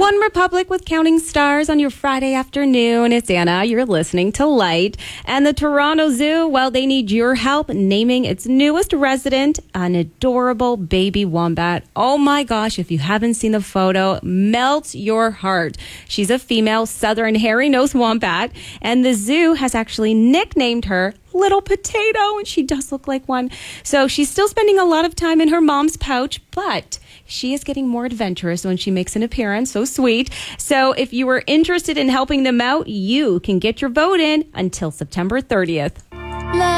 One Republic with Counting Stars on your Friday afternoon. It's Anna. You're listening to Light. And the Toronto Zoo, well, they need your help naming its newest resident, an adorable baby wombat. Oh my gosh, if you haven't seen the photo, melts your heart. She's a female southern hairy-nosed wombat, and the zoo has actually nicknamed her Little Potato, and she does look like one. So she's still spending a lot of time in her mom's pouch, but she is getting more adventurous when she makes an appearance. So sweet. So if you were interested in helping them out, you can get your vote in until September 30th.